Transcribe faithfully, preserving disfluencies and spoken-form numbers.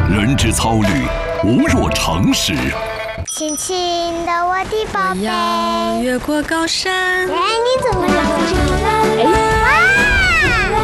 人之操履，无若长矢。 轻轻的我的宝贝， 我要越过高山， 带你